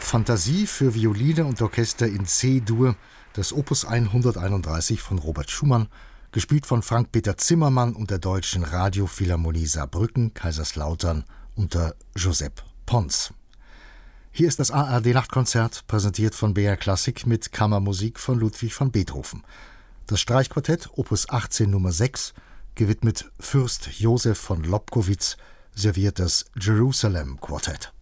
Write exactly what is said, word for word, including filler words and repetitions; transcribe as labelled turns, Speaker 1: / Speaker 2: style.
Speaker 1: Fantasie für Violine und Orchester in C-Dur, das Opus hunderteinunddreißig von Robert Schumann, gespielt von Frank-Peter Zimmermann und der Deutschen Radiophilharmonie Saarbrücken, Kaiserslautern unter Josep Pons. Hier ist das A R D-Nachtkonzert, präsentiert von B R Klassik mit Kammermusik von Ludwig van Beethoven. Das Streichquartett Opus achtzehn Nummer sechs, gewidmet Fürst Josef von Lobkowitz, serviert das Jerusalem Quartett.